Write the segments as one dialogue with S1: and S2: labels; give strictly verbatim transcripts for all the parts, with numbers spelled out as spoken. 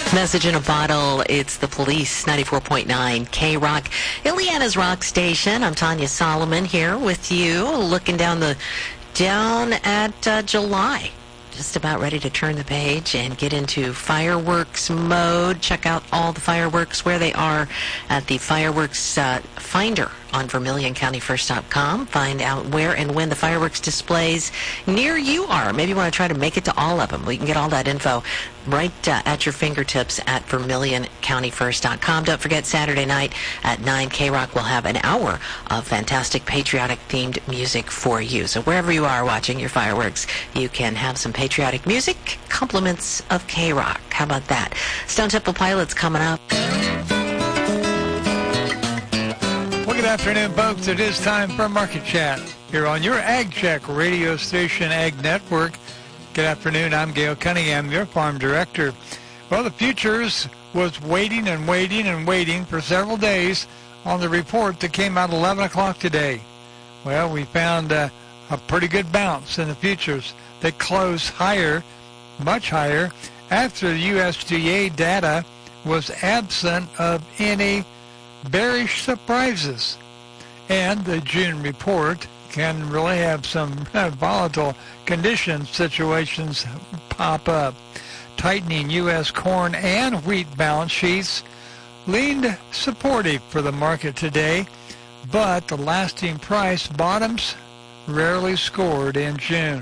S1: Message in a bottle. It's the Police, ninety-four point nine K-Rock, Indiana's rock station. I'm Tanya Solomon here with you, looking down the down at uh, July. Just about ready to turn the page and get into fireworks mode. Check out all the fireworks where they are at the Fireworks uh, Finder on Vermilion County First dot com. Find out where and when the fireworks displays near you are. Maybe you want to try to make it to all of them. We can get all that info right uh, at your fingertips at Vermilion County First dot com. Don't forget, Saturday night at nine, K-Rock will have an hour of fantastic patriotic-themed music for you. So wherever you are watching your fireworks, you can have some patriotic music, compliments of K-Rock. How about that? Stone Temple Pilots coming up.
S2: Well, good afternoon, folks. It is time for Market Chat here on your Ag Check radio station, Ag Network. Good afternoon. I'm Gail Cunningham, your farm director. Well, the futures was waiting and waiting and waiting for several days on the report that came out eleven o'clock today. Well, we found uh, a pretty good bounce in the futures that closed higher, much higher, after the U S D A data was absent of any bearish surprises. And the June report can really have some volatile condition situations pop up. Tightening U S corn and wheat balance sheets leaned supportive for the market today, but the lasting price bottoms rarely scored in June.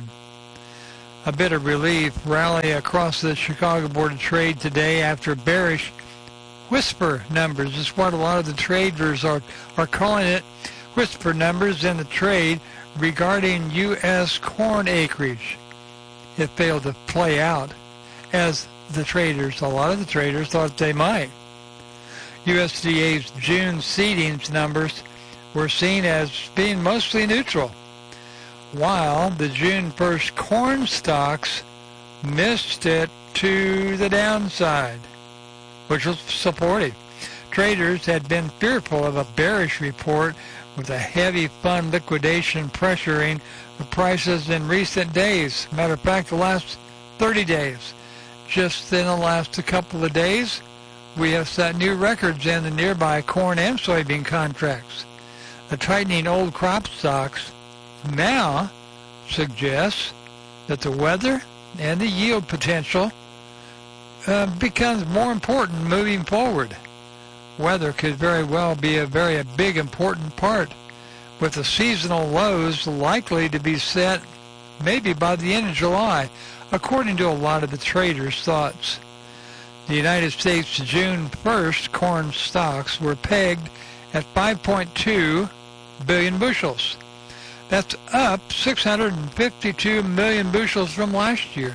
S2: A bit of relief rally across the Chicago Board of Trade today after bearish whisper numbers is what a lot of the traders are, are calling it. Whisper numbers in the trade regarding U S corn acreage. It failed to play out as the traders, a lot of the traders thought they might. U S D A's June seedings numbers were seen as being mostly neutral, while the June first corn stocks missed it to the downside, which was supportive. Traders had been fearful of a bearish report with a heavy fund liquidation pressuring the prices in recent days. Matter of fact, the last thirty days. Just in the last couple of days, we have set new records in the nearby corn and soybean contracts. The tightening old crop stocks now suggests that the weather and the yield potential uh, becomes more important moving forward. Weather could very well be a very a big important part, with the seasonal lows likely to be set maybe by the end of July, according to a lot of the traders' thoughts. The United States June first corn stocks were pegged at five point two billion bushels. That's up six hundred fifty-two million bushels from last year.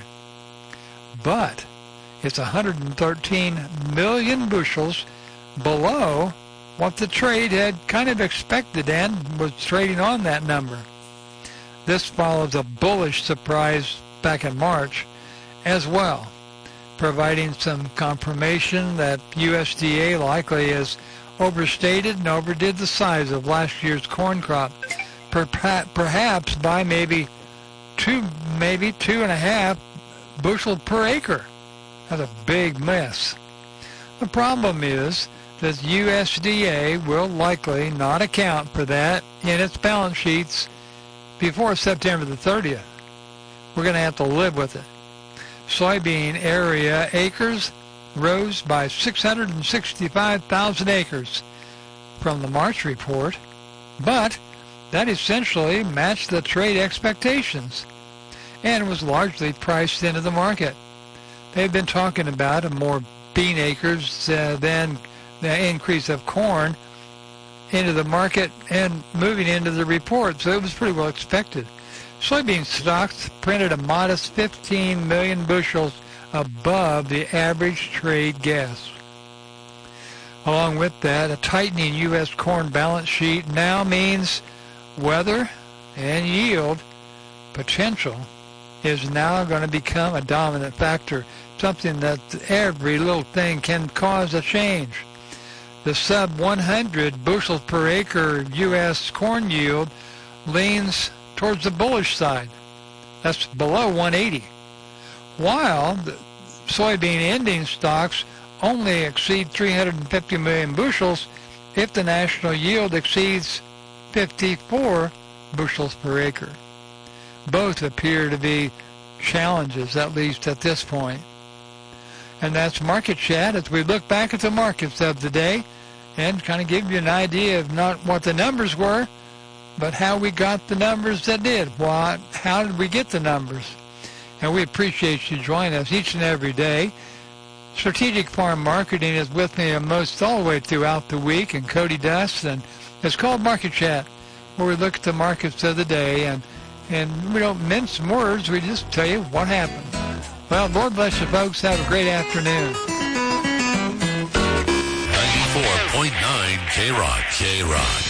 S2: But it's one hundred thirteen million bushels below what the trade had kind of expected and was trading on that number. This follows a bullish surprise back in March as well, providing some confirmation that U S D A likely has overstated and overdid the size of last year's corn crop, perhaps by maybe two, maybe two and a half bushel per acre. That's a big mess. The problem is that U S D A will likely not account for that in its balance sheets before September the thirtieth. We're going to have to live with it. Soybean area acres rose by six hundred sixty-five thousand acres from the March report, but that essentially matched the trade expectations and was largely priced into the market. They've been talking about a more bean acres uh, than the increase of corn into the market and moving into the report, so it was pretty well expected. Soybean stocks printed a modest fifteen million bushels above the average trade guess. Along with that, a tightening U S corn balance sheet now means weather and yield potential is now going to become a dominant factor, something that every little thing can cause a change. The sub one hundred bushels per acre U S corn yield leans towards the bullish side. That's below one eighty. While the soybean ending stocks only exceed three hundred fifty million bushels if the national yield exceeds fifty-four bushels per acre. Both appear to be challenges, at least at this point. And that's Market Chat as we look back at the markets of the day and kind of give you an idea of not what the numbers were, but how we got the numbers that did. What, how did we get the numbers? And we appreciate you joining us each and every day. Strategic Farm Marketing is with me most all the way throughout the week, and Cody Dust, and it's called Market Chat, where we look at the markets of the day, and, and we don't mince words, we just tell you what happened. Well, Lord bless you folks. Have a great afternoon.
S3: ninety-four point nine K-Rock. K-Rock.